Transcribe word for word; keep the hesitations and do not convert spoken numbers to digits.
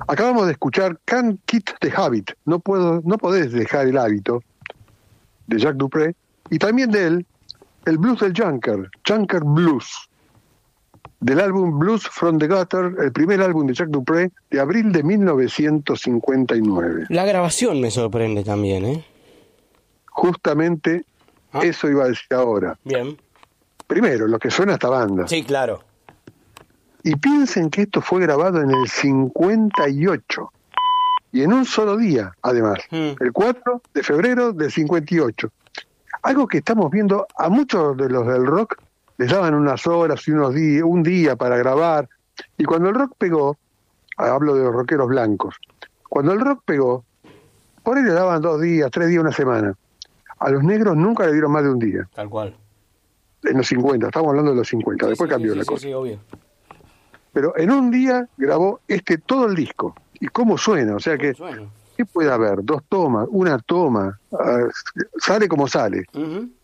Acabamos de escuchar Can't Quit the Habit, no puedo, no podés dejar el hábito, de Jack Dupree, y también de él, el blues del Junker, Junker Blues, del álbum Blues from the Gutter, el primer álbum de Jack Dupree, de abril de mil novecientos cincuenta y nueve. La grabación me sorprende también, ¿eh? Justamente ¿Ah? Eso iba a decir ahora. Bien. Primero, lo que suena esta banda. Sí, claro. Y piensen que esto fue grabado en el cincuenta y ocho. Y en un solo día, además. Mm. El cuatro de febrero del cincuenta y ocho. Algo que estamos viendo, a muchos de los del rock les daban unas horas y unos días, un día para grabar. Y cuando el rock pegó, hablo de los rockeros blancos, cuando el rock pegó, por ahí le daban dos días, tres días, una semana. A los negros nunca le dieron más de un día. Tal cual. En los cincuenta, estamos hablando de los cincuenta, Sí, después sí, cambió sí, la sí, cosa. Sí, sí, obvio. Pero en un día grabó este todo el disco. ¿Y cómo suena? O sea que, Suena. ¿qué puede haber? Dos tomas, una toma, uh, sale como sale. Uh-huh.